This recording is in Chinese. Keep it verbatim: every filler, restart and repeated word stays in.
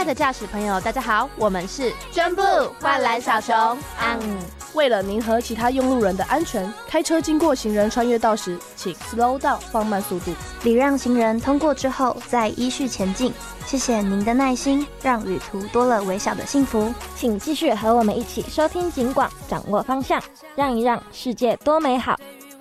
爱的驾驶朋友，大家好，我们是真布灌篮小熊。嗯， 为了您和其他用路人的安全，开车经过行人穿越道时，请 slow down 放慢速度， 礼让行人通过之后再依序前进。谢谢您的耐心，让旅途多了微小的幸福。 请继续和我们一起收听警广，掌握方向，让一让世界多美好。